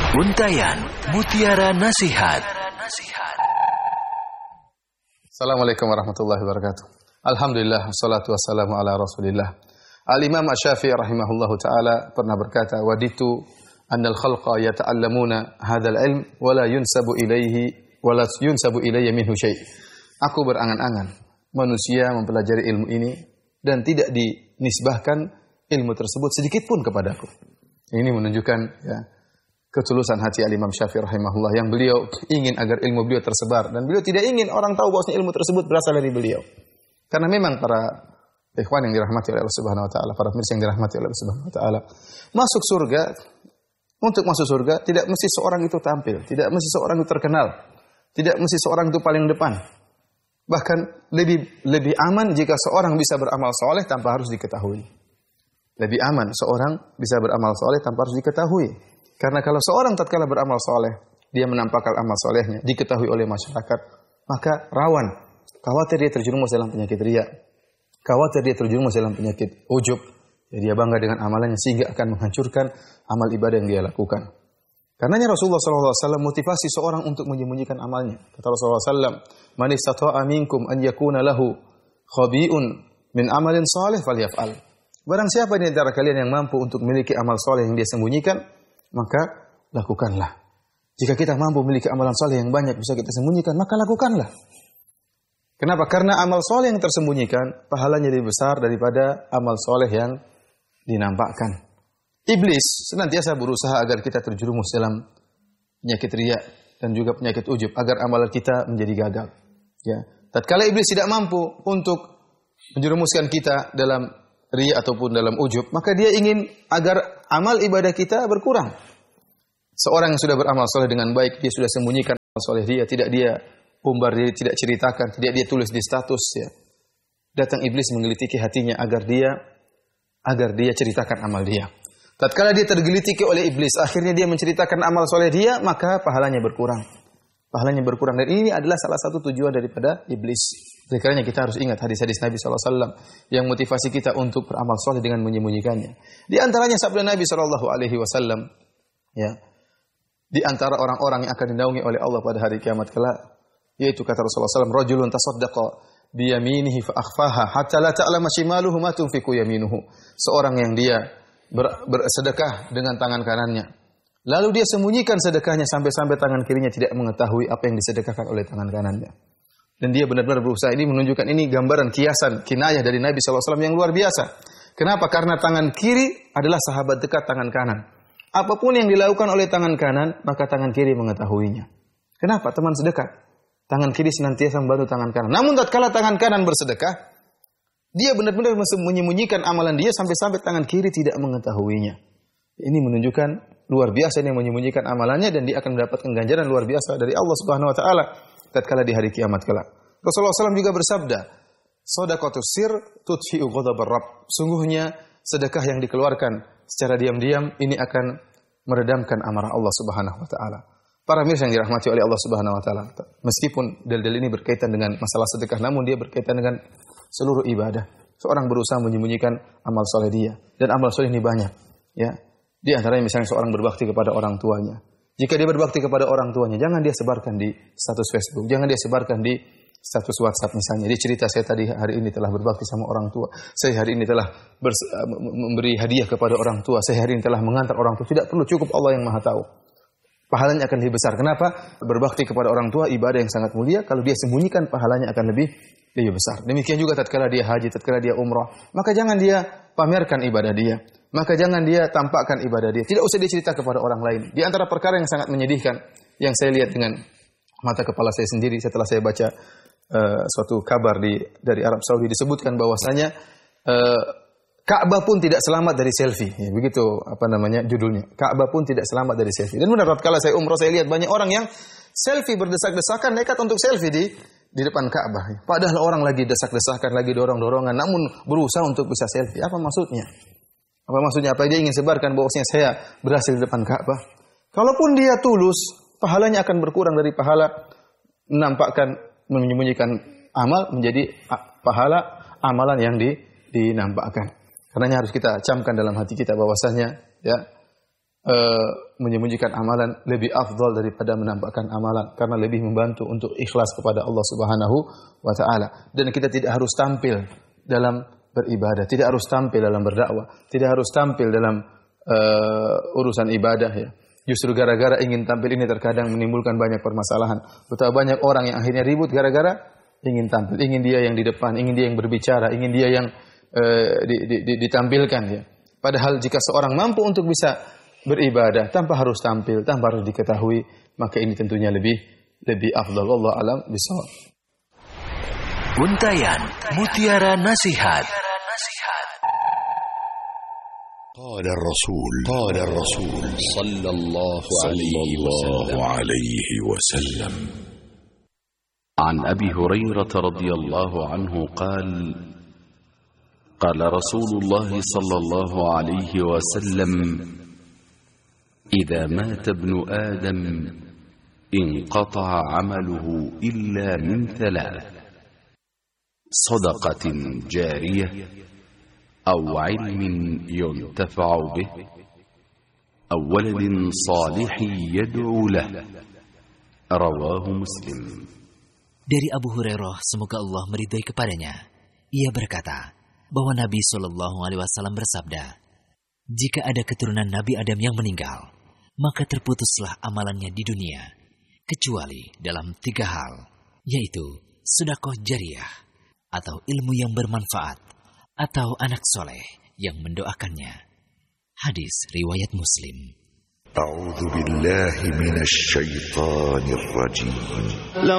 Untayan Mutiara Nasihat. Assalamualaikum warahmatullahi wabarakatuh. Alhamdulillah, wassalatu wassalamu ala Rasulillah. Al-Imam Asy-Syafi'i rahimahullahu taala pernah berkata, "Waditu annal khalqa yata'allamuna hadzal ilm wa la yunsabu ilayya minhu syai'." Aku berangan-angan manusia mempelajari ilmu ini dan tidak dinisbahkan ilmu tersebut sedikit pun kepadaku. Ini menunjukkan ketulusan hati Al-Imam Syafi'i rahimahullah, yang beliau ingin agar ilmu beliau tersebar dan beliau tidak ingin orang tahu bahwasanya ilmu tersebut berasal dari beliau. Karena memang para ikhwan yang dirahmati oleh Allah Subhanahu wa taala, para pemirsa yang dirahmati oleh Allah Subhanahu wa taala, masuk surga, untuk masuk surga tidak mesti seorang itu tampil, tidak mesti seorang itu terkenal, tidak mesti seorang itu paling depan. Bahkan lebih aman jika seorang bisa beramal soleh tanpa harus diketahui. Lebih aman seorang bisa beramal soleh tanpa harus diketahui. Karena kalau seorang tatkala beramal soleh, dia menampakkan amal solehnya, diketahui oleh masyarakat, maka rawan, khawatir dia terjerumus dalam penyakit riya, khawatir dia terjerumus dalam penyakit ujub, jadi dia bangga dengan amalannya sehingga akan menghancurkan amal ibadah yang dia lakukan. Karenanya Rasulullah SAW motivasi seorang untuk menyembunyikan amalnya. Kata Rasulullah SAW, "Man istata'a minkum an yakuna lahu khabi'un min amalin salih falyaf'al." Barang siapa di antara kalian yang mampu untuk memiliki amal soleh yang dia sembunyikan, maka lakukanlah. Jika kita mampu memiliki amalan soleh yang banyak bisa kita sembunyikan, maka lakukanlah. Kenapa? Karena amal soleh yang tersembunyikan pahalanya lebih besar daripada amal soleh yang dinampakkan. Iblis senantiasa berusaha agar kita terjerumus dalam penyakit riya dan juga penyakit ujub, agar amalan kita menjadi gagal. Ya, tatkala iblis tidak mampu untuk menjerumuskan kita dalam riya ataupun dalam ujub, maka dia ingin agar amal ibadah kita berkurang. Seorang yang sudah beramal soleh dengan baik, dia sudah sembunyikan amal soleh dia, tidak dia umbar, dia tidak ceritakan, tidak dia tulis di status. Ya. Datang iblis menggelitiki hatinya agar dia ceritakan amal dia. Tatkala dia tergelitiki oleh iblis, akhirnya dia menceritakan amal soleh dia, maka pahalanya berkurang. Pahalanya berkurang. Dan ini adalah salah satu tujuan daripada iblis. Oleh karenanya kita harus ingat hadis-hadis Nabi SAW yang motivasi kita untuk beramal soleh dengan menyembunyikannya. Di antaranya sabda Nabi SAW, ya, di antara orang-orang yang akan dinaungi oleh Allah pada hari kiamat kelak, yaitu kata Rasulullah SAW, "Rajulun tasaddaqa biyaminihi fa akhfaha hatta la ta'lama shimaluhu ma tunfiqu yaminuhu." Seorang yang dia bersedekah dengan tangan kanannya, lalu dia sembunyikan sedekahnya sampai-sampai tangan kirinya tidak mengetahui apa yang disedekahkan oleh tangan kanannya. Dan dia benar-benar berusaha. Ini menunjukkan, ini gambaran kiasan, kinayah dari Nabi SAW yang luar biasa. Kenapa? Karena tangan kiri adalah sahabat dekat tangan kanan. Apapun yang dilakukan oleh tangan kanan, maka tangan kiri mengetahuinya. Kenapa? Teman sedekat. Tangan kiri senantiasa membantu tangan kanan. Namun tatkala tangan kanan bersedekah, dia benar-benar menyembunyikan amalan dia sampai-sampai tangan kiri tidak mengetahuinya. Ini menunjukkan luar biasa yang menyembunyikan amalannya, dan dia akan mendapatkan ganjaran luar biasa dari Allah Subhanahu wa taala tatkala di hari kiamat kelak. Rasulullah SAW juga bersabda, "Shadaqatus sir tudfi'u ghadabar Rabb." Sungguhnya sedekah yang dikeluarkan secara diam-diam ini akan meredamkan amarah Allah Subhanahu wa taala. Para mirsa yang dirahmati oleh Allah Subhanahu wa taala, meskipun dalil ini berkaitan dengan masalah sedekah, namun dia berkaitan dengan seluruh ibadah. Seorang berusaha menyembunyikan amal soleh dia, dan amal soleh ini banyak. Ya, di antaranya misalnya seorang berbakti kepada orang tuanya. Jika dia berbakti kepada orang tuanya, jangan dia sebarkan di status Facebook, jangan dia sebarkan di status WhatsApp misalnya. Dia cerita, "Saya tadi hari ini telah berbakti sama orang tua. Saya hari ini telah memberi hadiah kepada orang tua. Saya hari ini telah mengantar orang tua." Tidak perlu, cukup Allah yang Maha tahu. Pahalanya akan lebih besar. Kenapa? Berbakti kepada orang tua ibadah yang sangat mulia. Kalau dia sembunyikan, pahalanya akan lebih besar. Demikian juga tatkala dia haji, tatkala dia umrah, maka jangan dia pamerkan ibadah dia. Maka jangan dia tampakkan ibadah dia. Tidak usah dia cerita kepada orang lain. Di antara perkara yang sangat menyedihkan, yang saya lihat dengan mata kepala saya sendiri setelah saya baca suatu kabar dari Arab Saudi, disebutkan bahwasanya Ka'bah pun tidak selamat dari selfie. Ya, begitu judulnya. Ka'bah pun tidak selamat dari selfie. Dan benar, tatkala saya umrah, saya lihat banyak orang yang selfie berdesak-desakan, nekat untuk selfie di depan Ka'bah. Padahal orang lagi desak-desakan, lagi dorong-dorongan, namun berusaha untuk bisa selfie. Apa maksudnya? Apa dia ingin sebarkan bahwasanya saya berhasil di depan Ka'bah? Kalaupun dia tulus, pahalanya akan berkurang dari pahala menyembunyikan amal menjadi pahala amalan yang dinampakkan. Karenanya harus kita camkan dalam hati kita bahwasanya, ya, menyembunyikan amalan lebih afdal daripada menampakkan amalan, karena lebih membantu untuk ikhlas kepada Allah Subhanahu wa taala. Dan kita tidak harus tampil dalam beribadah, tidak harus tampil dalam berdakwah, tidak harus tampil dalam urusan ibadah ya. Justru gara-gara ingin tampil ini terkadang menimbulkan banyak permasalahan. Betapa banyak orang yang akhirnya ribut gara-gara ingin tampil, ingin dia yang di depan, ingin dia yang berbicara, ingin dia yang ditampilkan ya. Padahal jika seorang mampu untuk bisa beribadah tanpa harus tampil, tanpa harus diketahui, maka ini tentunya lebih afdal. Allah alam bisawab. Untayan Mutiara Nasihat. قال الرسول صلى الله عليه وسلم عن أبي هريرة رضي الله عنه قال رسول الله صلى الله عليه وسلم إذا مات ابن آدم انقطع عمله إلا من ثلاث: صدقة جارية أو علم ينتفع به أو ولد صالح يدعو له. رواه مسلم. Dari Abu Hurairah, semoga Allah meridai kepadanya, ia berkata bahwa Nabi SAW bersabda, jika ada keturunan Nabi Adam yang meninggal, maka terputuslah amalannya di dunia, kecuali dalam 3 hal, yaitu sedekah jariyah, atau ilmu yang bermanfaat, atau anak soleh yang mendoakannya. Hadis riwayat Muslim. A'udzu billahi minasy syaithanir rajim.